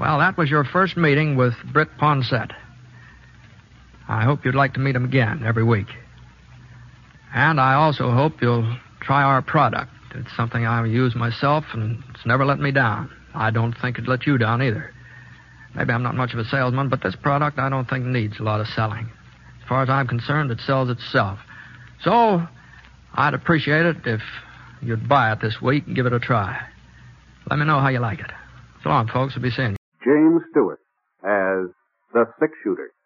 Well, that was your first meeting with Britt Ponsett. I hope you'd like to meet him again every week. And I also hope you'll try our product. It's something I've used myself, and it's never let me down. I don't think it'd let you down either. Maybe I'm not much of a salesman, but this product I don't think needs a lot of selling. As far as I'm concerned, it sells itself. So, I'd appreciate it if you'd buy it this week and give it a try. Let me know how you like it. So long, folks. We'll be seeing you. James Stewart as the six-shooter.